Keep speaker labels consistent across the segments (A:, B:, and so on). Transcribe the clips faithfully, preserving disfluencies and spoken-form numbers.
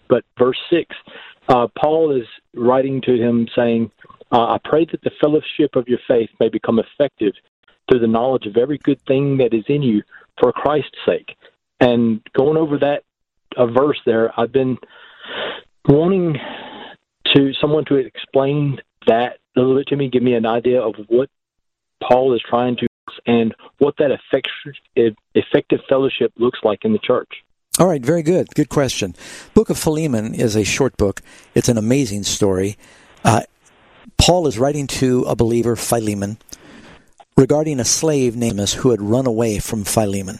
A: but verse six, uh, Paul is writing to him saying, uh, I pray that the fellowship of your faith may become effective through the knowledge of every good thing that is in you for Christ's sake. And going over that uh, verse there, I've been wanting to someone to explain that a little bit to me, give me an idea of what Paul is trying to and what that effective, effective fellowship looks like in the church.
B: All right, very good. Good question. Book of Philemon is a short book. It's an amazing story. Uh, Paul is writing to a believer, Philemon, regarding a slave named Onesimus who had run away from Philemon.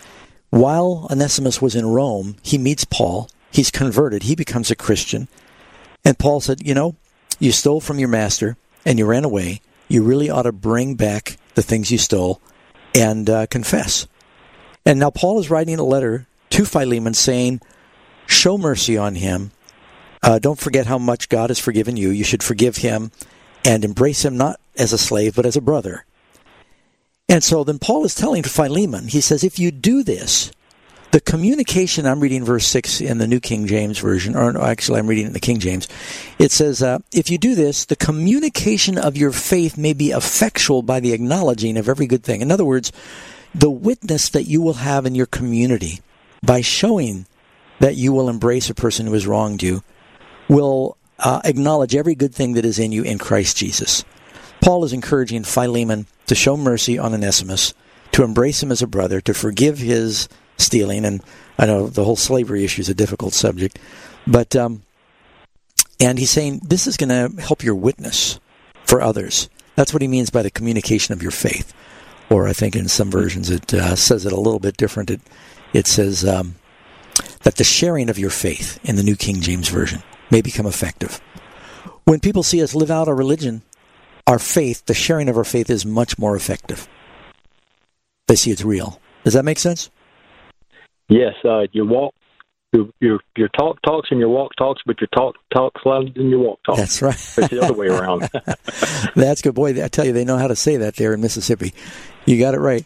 B: While Onesimus was in Rome, he meets Paul. He's converted. He becomes a Christian. And Paul said, you know, you stole from your master and you ran away. You really ought to bring back the things you stole and uh, confess. And now Paul is writing a letter to Philemon saying, show mercy on him. Uh, don't forget how much God has forgiven you. You should forgive him and embrace him not as a slave, but as a brother. And so then Paul is telling to Philemon, he says, if you do this, the communication, I'm reading verse six in the New King James Version, or actually I'm reading it in the King James. It says, uh, if you do this, the communication of your faith may be effectual by the acknowledging of every good thing. In other words, the witness that you will have in your community by showing that you will embrace a person who has wronged you will uh, acknowledge every good thing that is in you in Christ Jesus. Paul is encouraging Philemon to show mercy on Onesimus, to embrace him as a brother, to forgive his stealing, and I know the whole slavery issue is a difficult subject, but um, and he's saying this is going to help your witness for others. That's what he means by the communication of your faith, or I think in some versions it uh, says it a little bit different. It it says um, that the sharing of your faith in the New King James Version may become effective. When people see us live out our religion, our faith, the sharing of our faith is much more effective. They see it's real. Does that make sense?
A: Yes, uh, your walk, your, your your talk talks and your walk talks, but your talk talks louder than your walk talks.
B: That's right.
A: It's the other way around.
B: That's good. Boy, I tell you, they know how to say that there in Mississippi. You got it right.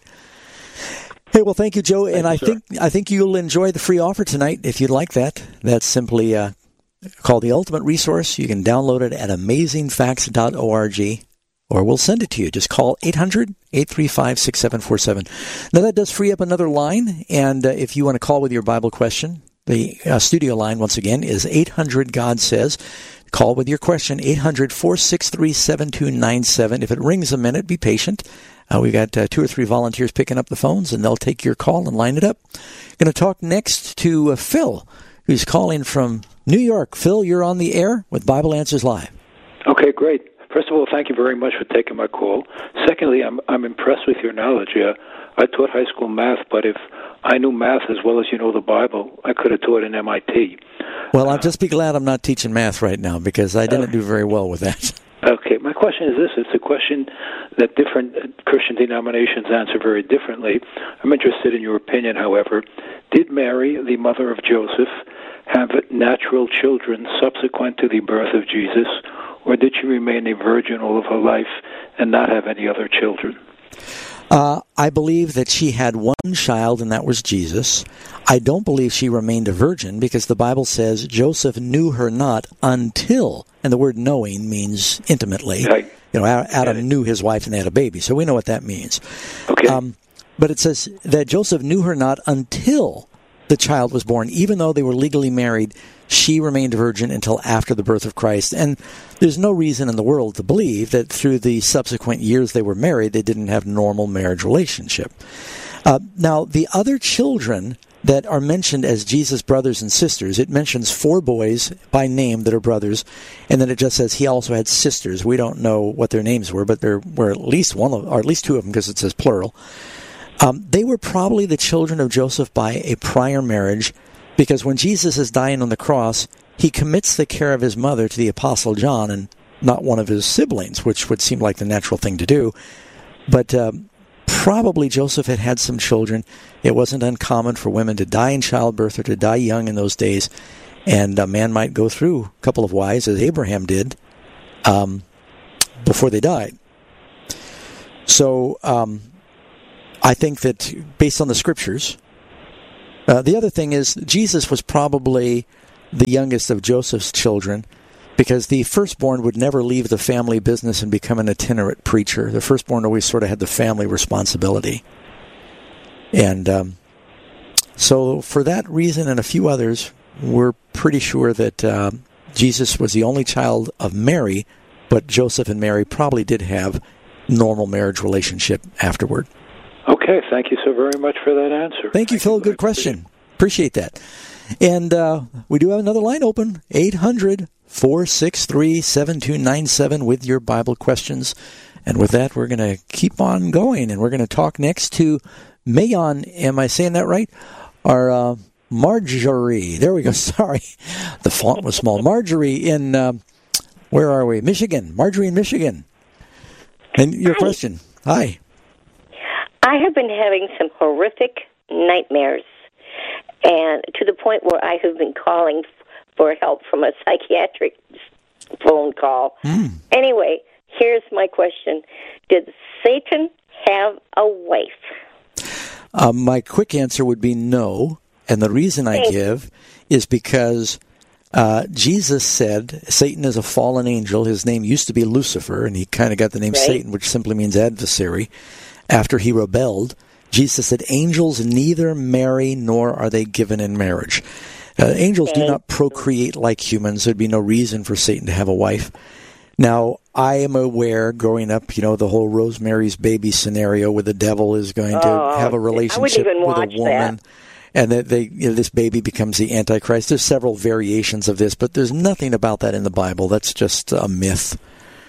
B: Hey, well, thank you, Joe.
A: Thank
B: and
A: you,
B: I
A: sir.
B: think I think you'll enjoy the free offer tonight if you'd like that. That's simply uh, called The Ultimate Resource. You can download it at amazing facts dot org. Or we'll send it to you. Just call eight hundred, eight three five, six seven four seven. Now, that does free up another line. And uh, if you want to call with your Bible question, the uh, studio line, once again, is eight hundred, God Says. Call with your question, eight hundred, four six three, seven two nine seven. If it rings a minute, be patient. Uh, we've got uh, two or three volunteers picking up the phones, and they'll take your call and line it up. Going to talk next to uh, Phil, who's calling from New York. Phil, you're on the air with Bible Answers Live.
C: Okay, great. First of all, thank you very much for taking my call. Secondly, I'm I'm impressed with your knowledge. Uh, I taught high school math, but if I knew math as well as you know the Bible, I could have taught in M I T.
B: Well, I'll just be glad I'm not teaching math right now because I didn't uh, do very well with that.
C: Okay, my question is this. It's a question that different Christian denominations answer very differently. I'm interested in your opinion, however. Did Mary, the mother of Joseph, have natural children subsequent to the birth of Jesus, or did she remain a virgin all of her life and not have any other children?
B: Uh, I believe that she had one child, and that was Jesus. I don't believe she remained a virgin because the Bible says Joseph knew her not until, and the word knowing means intimately.
C: Right.
B: You know, Adam knew his wife and they had a baby, so we know what that means.
C: Okay.
B: Um, but it says that Joseph knew her not until the child was born. Even though they were legally married, she remained a virgin until after the birth of Christ. And there's no reason in the world to believe that through the subsequent years they were married, they didn't have normal marriage relationship. Uh, now, the other children that are mentioned as Jesus' brothers and sisters, it mentions four boys by name that are brothers, and then it just says he also had sisters. We don't know what their names were, but there were at least one, of, or at least two of them, because it says plural. Um, they were probably the children of Joseph by a prior marriage, because when Jesus is dying on the cross, he commits the care of his mother to the Apostle John and not one of his siblings, which would seem like the natural thing to do. But um, probably Joseph had had some children. It wasn't uncommon for women to die in childbirth or to die young in those days, and a man might go through a couple of wives, as Abraham did, um, before they died. So um, I think that based on the Scriptures, Uh, the other thing is, Jesus was probably the youngest of Joseph's children, because the firstborn would never leave the family business and become an itinerant preacher. The firstborn always sort of had the family responsibility. And um, so for that reason and a few others, we're pretty sure that uh, Jesus was the only child of Mary, but Joseph and Mary probably did have normal marriage relationship afterward.
C: Okay, thank you so very much for that answer.
B: Thank you, Phil. Good question. Appreciate that. And uh, we do have another line open, eight hundred, four six three, seven two nine seven with your Bible questions. And with that, we're going to keep on going, and we're going to talk next to Mayon. Am I saying that right? Our uh, Marjorie. There we go. Sorry. The font was small. Marjorie in, uh, where are we? Michigan. Marjorie in Michigan. And your
D: Hi.
B: question. Hi.
D: I have been having some horrific nightmares, and to the point where I have been calling for help from a psychiatric phone call. Mm. Anyway, here's my question. Did Satan have a wife?
B: Uh, my quick answer would be no, and the reason I give is because uh, Jesus said Satan is a fallen angel. His name used to be Lucifer, and he kind of got the name right. Satan, which simply means adversary. After he rebelled, Jesus said, angels neither marry nor are they given in marriage. Uh, angels okay. do not procreate like humans. There'd be no reason for Satan to have a wife. Now, I am aware, growing up, you know, the whole Rosemary's Baby scenario where the devil is going to
D: oh,
B: have a relationship with a woman.
D: That.
B: And that they, you know, this baby becomes the Antichrist. There's several variations of this, but there's nothing about that in the Bible. That's just a myth.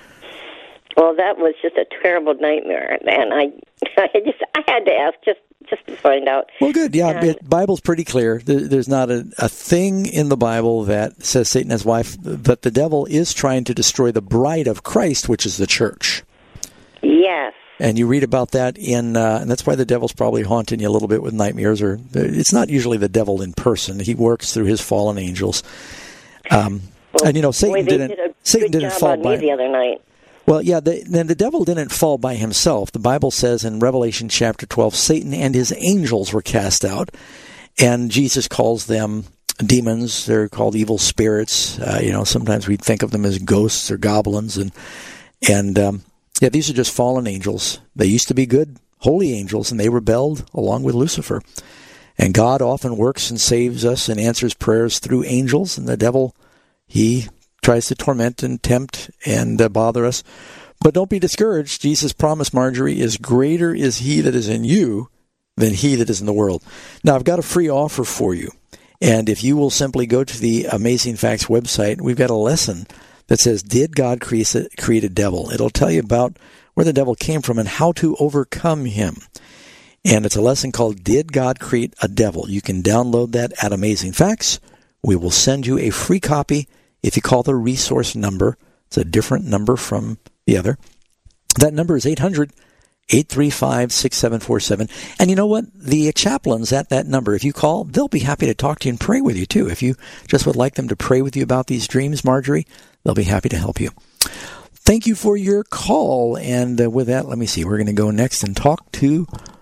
D: Well, that was just a terrible nightmare, and I, I just, I had to ask just, just to find out.
B: Well, good. Yeah, the Bible's pretty clear. There, there's not a, a thing in the Bible that says Satan has a wife, but the devil is trying to destroy the bride of Christ, which is the church.
D: Yes.
B: And you read about that in, uh, and that's why the devil's probably haunting you a little bit with nightmares. Or it's not usually the devil in person; he works through his fallen angels. Um,
D: well,
B: and you know, Satan
D: boy,
B: didn't.
D: Did a
B: Satan
D: good
B: didn't
D: job
B: fall
D: on
B: by
D: me the other night.
B: Well, yeah, the, then the devil didn't fall by himself. The Bible says in Revelation chapter twelve, Satan and his angels were cast out, and Jesus calls them demons. They're called evil spirits. Uh, you know, sometimes we think of them as ghosts or goblins, and and um, yeah, these are just fallen angels. They used to be good, holy angels, and they rebelled along with Lucifer. And God often works and saves us and answers prayers through angels, and the devil, he tries to torment and tempt and uh, bother us. But don't be discouraged. Jesus promised, Marjorie, is greater is he that is in you than he that is in the world. Now, I've got a free offer for you. And if you will simply go to the Amazing Facts website, we've got a lesson that says, did God create a, create a devil? It'll tell you about where the devil came from and how to overcome him. And it's a lesson called Did God Create a Devil? You can download that at Amazing Facts. We will send you a free copy if you call the resource number. It's a different number from the other. That number is eight hundred, eight three five, six seven four seven. And you know what? The chaplains at that number, if you call, they'll be happy to talk to you and pray with you, too. If you just would like them to pray with you about these dreams, Marjorie, they'll be happy to help you. Thank you for your call. And uh, with that, let me see. We're going to go next and talk to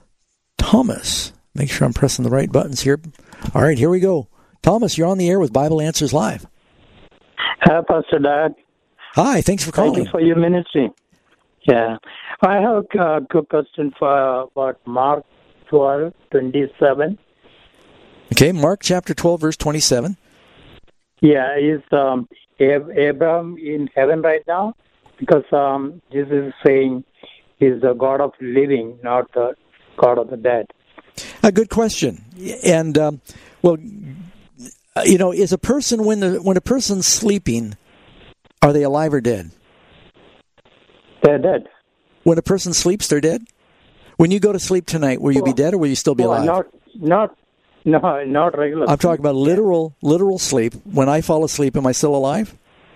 B: Thomas. Make sure I'm pressing the right buttons here. All right, here we go. Thomas, you're on the air with Bible Answers Live.
E: Hi, Pastor Doug.
B: Hi, thanks for calling.
E: Thank you for your ministry. Yeah. I have a good question for about Mark twelve, twenty-seven.
B: Okay, Mark chapter twelve, verse twenty-seven.
E: Yeah, is um, Abraham in heaven right now? Because um, Jesus is saying he's the God of living, not the God of the dead.
B: A good question. And, um, well, you know, is a person, when the when a person's sleeping, are they alive or dead?
E: They're dead.
B: When a person sleeps, they're dead? When you go to sleep tonight, will you be dead or will you still be
E: no,
B: alive?
E: Not, not, no, not regular.
B: I'm talking about literal, literal sleep. When I fall asleep, am I still alive?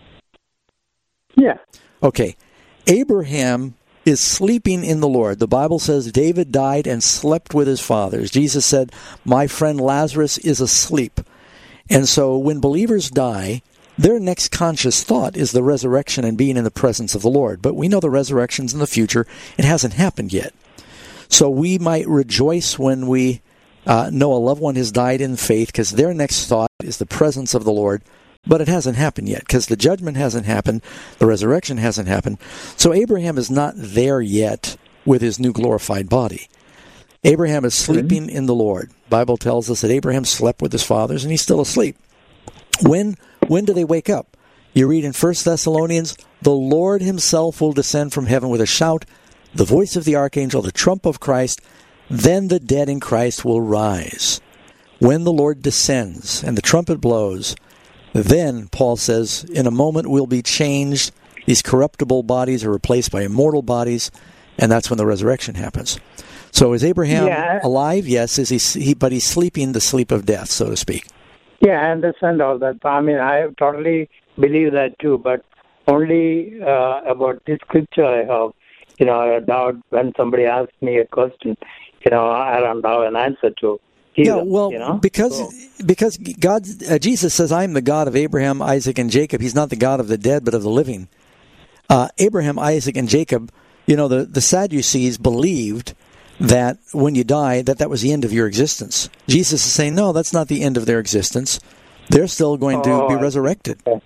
E: Yeah.
B: Okay. Abraham is sleeping in the Lord. The Bible says David died and slept with his fathers. Jesus said, my friend Lazarus is asleep. And so when believers die, their next conscious thought is the resurrection and being in the presence of the Lord. But we know the resurrection's in the future. It hasn't happened yet. So we might rejoice when we uh, know a loved one has died in faith because their next thought is the presence of the Lord. but it hasn't happened yet because the judgment hasn't happened, the resurrection hasn't happened. So Abraham is not there yet with his new glorified body. Abraham is sleeping mm-hmm. in the Lord. The Bible tells us that Abraham slept with his fathers, and he's still asleep. When when do they wake up? You read in First Thessalonians, the Lord himself will descend from heaven with a shout, the voice of the archangel, the trump of Christ, then the dead in Christ will rise. When the Lord descends and the trumpet blows, then, Paul says, in a moment we'll be changed. These corruptible bodies are replaced by immortal bodies, and that's when the resurrection happens. So is Abraham yeah. alive? Yes. Is he, he? But he's sleeping the sleep of death, so to speak.
E: Yeah, I understand all that. I mean, I totally believe that too, but only uh, about this scripture I have, you know, I doubt when somebody asks me a question, you know, I don't have an answer to. Either,
B: yeah, well,
E: you know?
B: because
E: so.
B: because God, uh, Jesus says, "I am the God of Abraham, Isaac, and Jacob." He's not the God of the dead, but of the living. Uh, Abraham, Isaac, and Jacob. You know, the the Sadducees believed that when you die, that that was the end of your existence. Jesus is saying, no, that's not the end of their existence. They're still going to oh, be resurrected. Okay.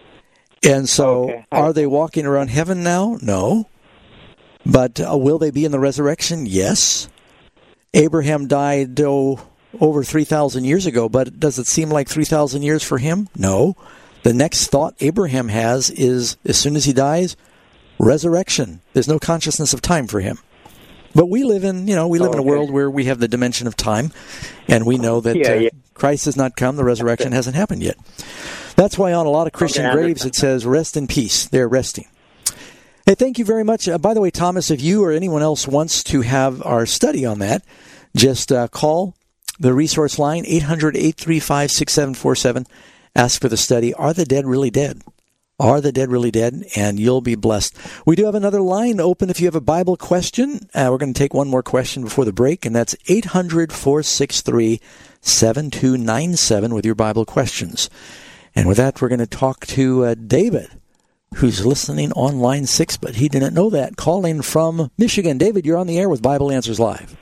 B: And so, okay. are they walking around heaven now? No. But uh, will they be in the resurrection? Yes. Abraham died oh, over three thousand years ago, but does it seem like three thousand years for him? No. The next thought Abraham has is, as soon as he dies, resurrection. There's no consciousness of time for him. But we live in, you know, we live oh, okay. in a world where we have the dimension of time, and we know that
E: yeah,
B: uh,
E: yeah.
B: Christ has not come, the resurrection okay. hasn't happened yet. That's why on a lot of Christian okay, graves it says, rest in peace. They're resting. Hey, thank you very much. Uh, by the way, Thomas, if you or anyone else wants to have our study on that, just uh, call the resource line, eight hundred, eight three five, six seven four seven. Ask for the study, Are the Dead Really Dead? Are the Dead Really Dead? And you'll be blessed. We do have another line open if you have a Bible question. Uh, we're going to take one more question before the break, and that's eight hundred, four six three, seven two nine seven with your Bible questions. And with that, we're going to talk to uh, David, who's listening on line six, but he didn't know that, calling from Michigan. David, you're on the air with Bible Answers Live.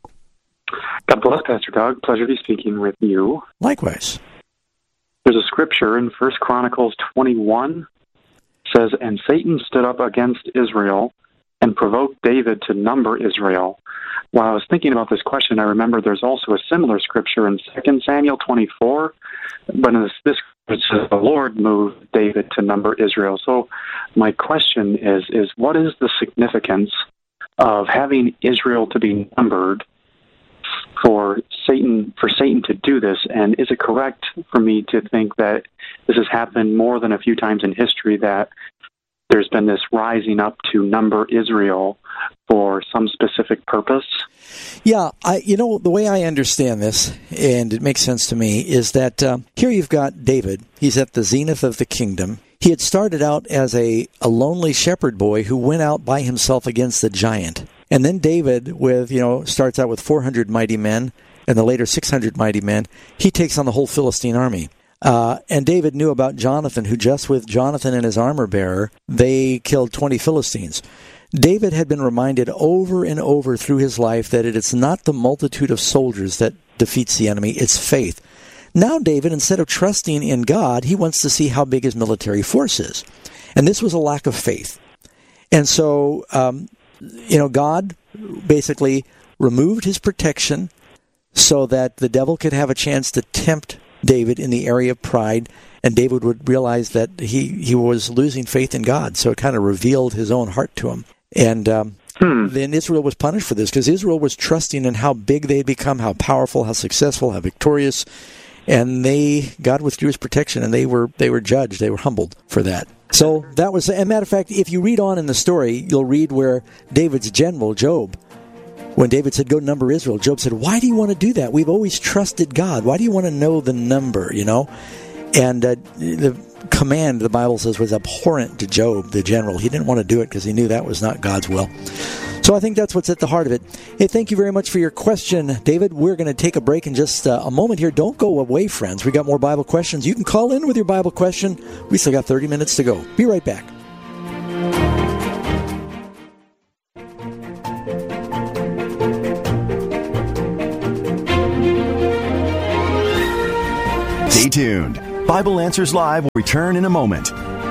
F: God bless, Pastor Doug. Pleasure to be speaking with you.
B: Likewise.
F: There's a scripture in First Chronicles twenty-one, says, And Satan stood up against Israel and provoked David to number Israel. While I was thinking about this question, I remember there's also a similar scripture in Second Samuel twenty-four, but in this, this it says the Lord moved David to number Israel. So my question is, is what is the significance of having Israel to be numbered for Satan for Satan to do this, and is it correct for me to think that this has happened more than a few times in history, that there's been this rising up to number Israel for some specific purpose?
B: Yeah, I, you know, the way I understand this, and it makes sense to me, is that uh, here you've got David. He's at the zenith of the kingdom. He had started out as a, a lonely shepherd boy who went out by himself against the giant. And then David, with you know, starts out with four hundred mighty men, and the later six hundred mighty men. He takes on the whole Philistine army. Uh, and David knew about Jonathan, who just with Jonathan and his armor-bearer, they killed twenty Philistines. David had been reminded over and over through his life that it is not the multitude of soldiers that defeats the enemy, it's faith. Now David, instead of trusting in God, he wants to see how big his military force is. And this was a lack of faith. And so... Um, You know, God basically removed his protection so that the devil could have a chance to tempt David in the area of pride, and David would realize that he, he was losing faith in God. So it kind of revealed his own heart to him. And um, hmm. then Israel was punished for this, because Israel was trusting in how big they had become, how powerful, how successful, how victorious. And they, God withdrew his protection, and they were they were judged. They were humbled for that. So that was, as a matter of fact, if you read on in the story, you'll read where David's general, Job, when David said, go number Israel, Job said, why do you want to do that? We've always trusted God. Why do you want to know the number, you know? And uh, the command, the Bible says, was abhorrent to Job, the general. He didn't want to do it because he knew that was not God's will. So I think that's what's at the heart of it. Hey, thank you very much for your question, David. We're going to take a break in just uh, a moment here. Don't go away, friends. We got more Bible questions. You can call in with your Bible question. We still got thirty minutes to go. Be right back.
G: Stay tuned. Bible Answers Live will return in a moment.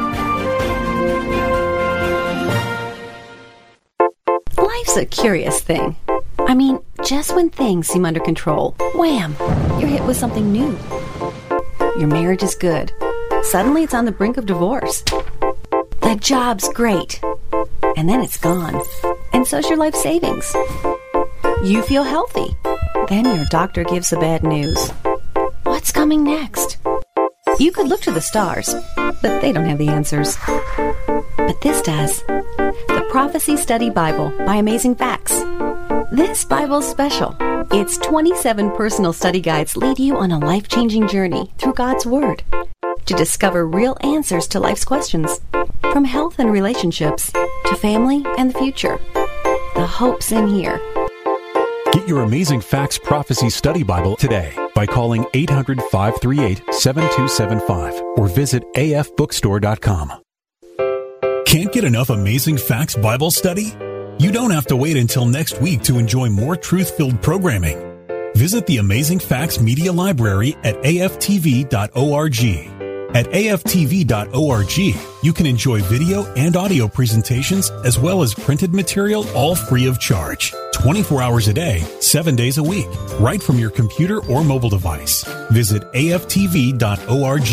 H: Life's a curious thing. I mean, just when things seem under control, wham, you're hit with something new. Your marriage is good. Suddenly it's on the brink of divorce. The job's great. And then it's gone. And so's your life savings. You feel healthy. Then your doctor gives the bad news. What's coming next? You could look to the stars, but they don't have the answers. But this does. The Prophecy Study Bible by Amazing Facts. This Bible's special. Its twenty-seven personal study guides lead you on a life-changing journey through God's Word to discover real answers to life's questions, from health and relationships to family and the future. The hope's in here.
I: Get your Amazing Facts Prophecy Study Bible today by calling eight hundred, five three eight, seven two seven five or visit a f bookstore dot com.
J: Can't get enough Amazing Facts Bible study? You don't have to wait until next week to enjoy more truth-filled programming. Visit the Amazing Facts Media Library at a f t v dot org. At a f t v dot org, you can enjoy video and audio presentations as well as printed material, all free of charge. twenty-four hours a day, seven days a week, right from your computer or mobile device. Visit a f t v dot org.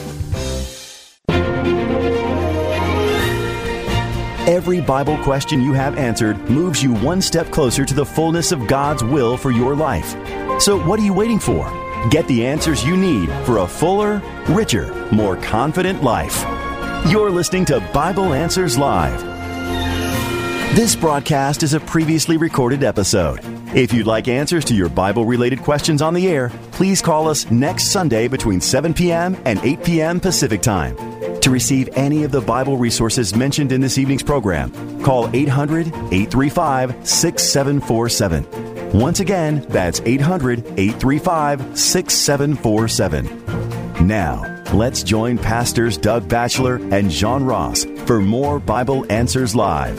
G: Every Bible question you have answered moves you one step closer to the fullness of God's will for your life. So what are you waiting for? Get the answers you need for a fuller, richer, more confident life. You're listening to Bible Answers Live. This broadcast is a previously recorded episode. If you'd like answers to your Bible-related questions on the air, please call us next Sunday between seven p.m. and eight p.m. Pacific Time. To receive any of the Bible resources mentioned in this evening's program, call eight hundred, eight three five, six seven four seven. Once again, that's eight hundred, eight three five, six seven four seven. Now, let's join Pastors Doug Batchelor and John Ross for more Bible Answers Live.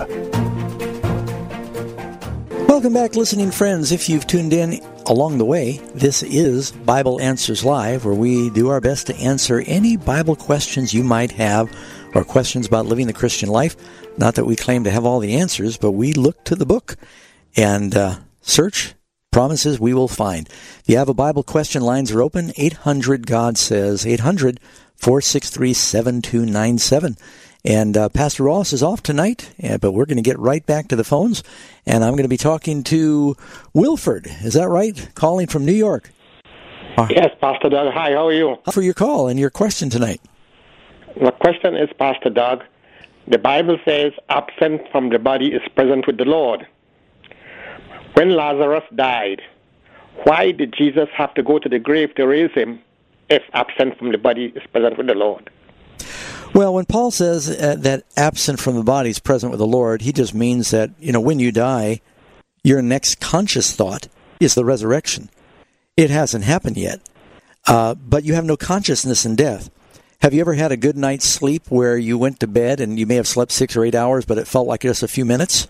B: Welcome back, listening friends. If you've tuned in along the way, this is Bible Answers Live, where we do our best to answer any Bible questions you might have or questions about living the Christian life. Not that we claim to have all the answers, but we look to the book and uh, search. Promises we will find. If you have a Bible question, lines are open. eight hundred God says, eight hundred, four six three, seven two nine seven. And uh, Pastor Ross is off tonight, uh, but we're going to get right back to the phones. And I'm going to be talking to Wilford. Is that right? Calling from New York.
K: Uh, yes, Pastor Doug. Hi, how are you?
B: For your call and your question tonight.
K: My question is, Pastor Doug, the Bible says, absent from the body is present with the Lord. When Lazarus died, why did Jesus have to go to the grave to raise him if absent from the body is present with the Lord?
B: Well, when Paul says uh, that absent from the body is present with the Lord, he just means that, you know, when you die, your next conscious thought is the resurrection. It hasn't happened yet, uh, but you have no consciousness in death. Have you ever had a good night's sleep where you went to bed and you may have slept six or eight hours, but it felt like just a few minutes?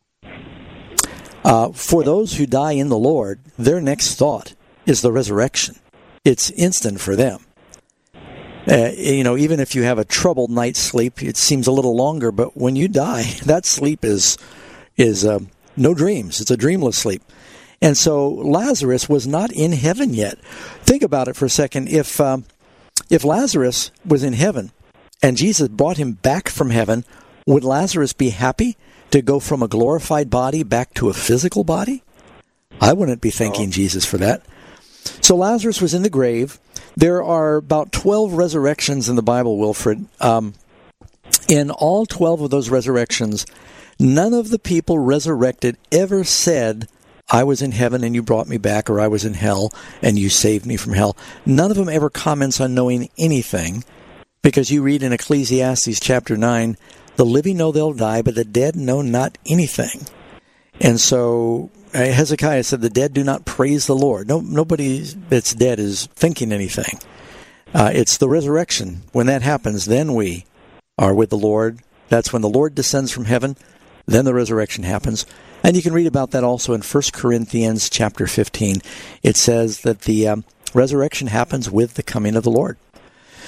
B: Uh, for those who die in the Lord, their next thought is the resurrection. It's instant for them. Uh, you know, even if you have a troubled night's sleep, it seems a little longer, but when you die, that sleep is is uh, no dreams. It's a dreamless sleep. And so Lazarus was not in heaven yet. Think about it for a second. If um, if Lazarus was in heaven and Jesus brought him back from heaven, would Lazarus be happy to go from a glorified body back to a physical body? I wouldn't be thanking Jesus for that. So Lazarus was in the grave. There are about twelve resurrections in the Bible, Wilfred. Um, in all twelve of those resurrections, none of the people resurrected ever said, I was in heaven and you brought me back, or I was in hell and you saved me from hell. None of them ever comments on knowing anything, because you read in Ecclesiastes chapter nine, the living know they'll die, but the dead know not anything. And so uh, Hezekiah said, the dead do not praise the Lord. No, nobody that's dead is thinking anything. Uh, it's the resurrection. When that happens, then we are with the Lord. That's when the Lord descends from heaven. Then the resurrection happens. And you can read about that also in First Corinthians chapter fifteen. It says that the um, resurrection happens with the coming of the Lord.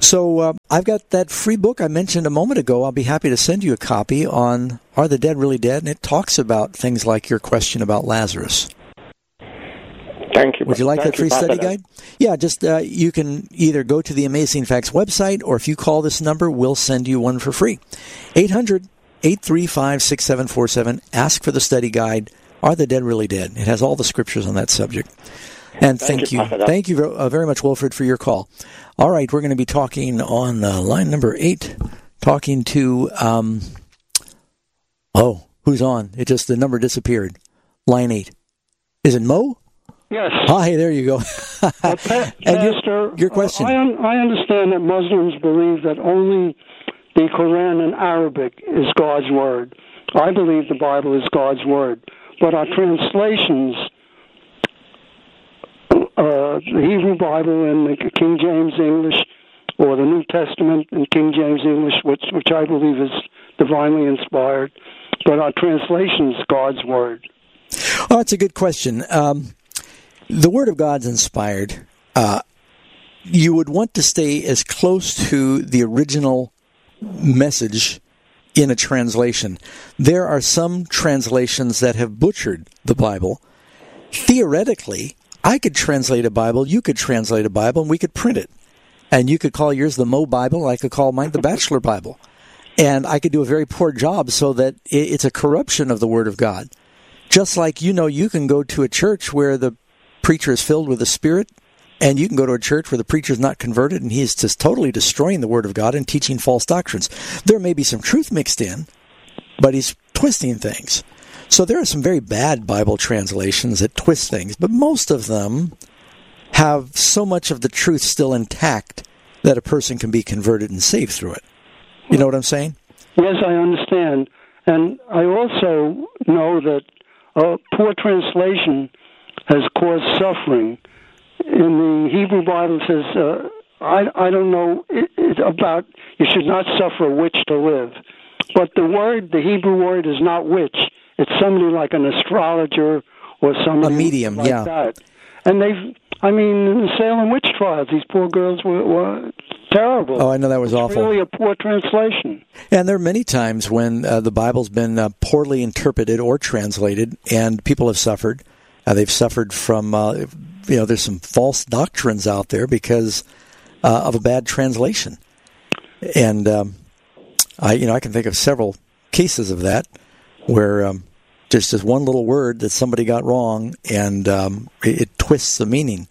B: So uh, I've got that free book I mentioned a moment ago. I'll be happy to send you a copy on Are the Dead Really Dead? And it talks about things like your question about Lazarus.
K: Thank you.
B: Would you like
K: Thank
B: that free
K: you,
B: study
K: Pastor.
B: guide? Yeah, just uh, you can either go to the Amazing Facts website, or if you call this number, we'll send you one for free. eight hundred, eight three five, six seven four seven. Ask for the study guide, Are the Dead Really Dead? It has all the scriptures on that subject. And thank,
K: Thank you,
B: you.
K: Pastor.
B: Thank you uh, very much, Wilfred, for your call. All right, we're going to be talking on uh, line number eight, talking to, um, oh, who's on? It just, the number disappeared. Line eight. Is it Mo?
L: Yes.
B: Hi, there you go.
L: uh, pa-
B: and
L: Pastor,
B: your, your question.
L: Uh, I, un- I understand that Muslims believe that only the Quran in Arabic is God's word. I believe the Bible is God's word. But our translations, uh, the Hebrew Bible and the King James English, or the New Testament in King James English, which, which I believe is divinely inspired, but our translation is God's word.
B: Oh, that's a good question. Um, the Word of God's inspired. Uh, you would want to stay as close to the original message in a translation. There are some translations that have butchered the Bible. Theoretically, I could translate a Bible, you could translate a Bible, and we could print it. And you could call yours the Mo Bible, I could call mine the Bachelor Bible. And I could do a very poor job so that it's a corruption of the Word of God. Just like, you know, you can go to a church where the preacher is filled with the Spirit, and you can go to a church where the preacher is not converted, and he's just totally destroying the Word of God and teaching false doctrines. There may be some truth mixed in, but he's twisting things. So there are some very bad Bible translations that twist things, but most of them have so much of the truth still intact that a person can be converted and saved through it. You know what I'm saying?
L: Yes, I understand. And I also know that uh, poor translation has caused suffering. In the Hebrew Bible it says, uh, I, I don't know it, it about, you should not suffer a witch to live. But the word, the Hebrew word is not witch. It's somebody like an astrologer or somebody
B: a medium,
L: like
B: yeah.
L: that. And they've, I mean, in the Salem witch trials, these poor girls were, were terrible.
B: Oh, I know that was
L: it's
B: awful.
L: Really a poor translation.
B: And there are many times when uh, the Bible's been uh, poorly interpreted or translated, and people have suffered. Uh, they've suffered from, uh, you know, there's some false doctrines out there because uh, of a bad translation. And um, I, you know, I can think of several cases of that where um, just this one little word that somebody got wrong, and um, it, it twists the meaning.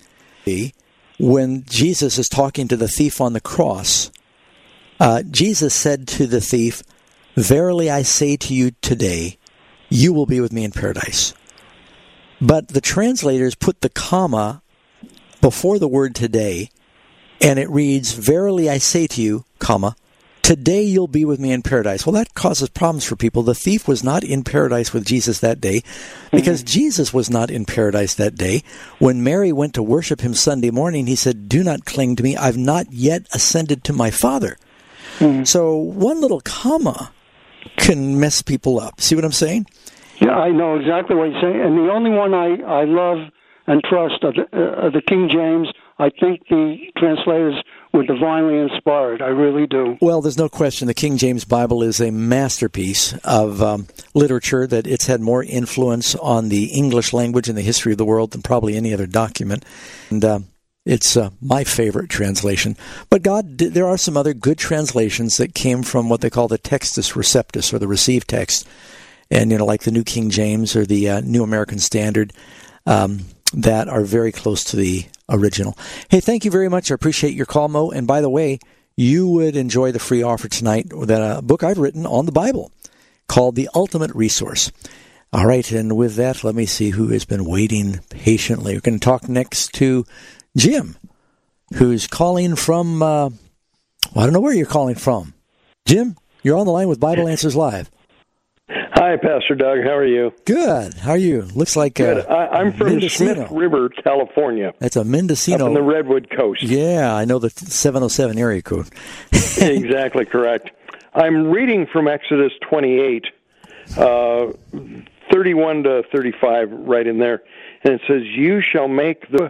B: When Jesus is talking to the thief on the cross, uh, Jesus said to the thief, "Verily I say to you today, you will be with me in paradise." But the translators put the comma before the word today, and it reads, "Verily I say to you, comma, today you'll be with me in paradise." Well, that causes problems for people. The thief was not in paradise with Jesus that day because mm-hmm. Jesus was not in paradise that day. When Mary went to worship him Sunday morning, he said, "Do not cling to me. I've not yet ascended to my Father." Mm-hmm. So one little comma can mess people up. See what I'm saying?
L: Yeah, I know exactly what you're saying. And the only one I, I love and trust are the, uh, the King James. I think the translators were divinely inspired. I really do.
B: Well, there's no question the King James Bible is a masterpiece of um, literature, that it's had more influence on the English language in the history of the world than probably any other document. And uh, it's uh, my favorite translation. But God, did, there are some other good translations that came from what they call the Textus Receptus, or the received text. And, you know, like the New King James or the uh, New American Standard, um, that are very close to the original. Hey, thank you very much. I appreciate your call, Mo. And by the way, you would enjoy the free offer tonight, that a book I've written on the Bible called The Ultimate Resource. All right, and with that, let me see who has been waiting patiently. We're going to talk next to Jim, who's calling from, uh, well, I don't know where you're calling from. Jim, you're on the line with Bible Answers Live.
M: Hi, Pastor Doug. How are you?
B: Good. How are you? Looks like uh,
M: Good. I, I'm from
B: Mendocino.
M: Smith River, California.
B: That's a Mendocino.
M: Up on the Redwood Coast.
B: Yeah, I know the seven oh seven area code.
M: Exactly correct. I'm reading from Exodus twenty-eight, uh, thirty-one to thirty-five, right in there. And it says, "You shall make the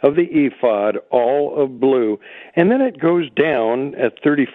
M: of the ephod, all of blue. And then it goes down at thirty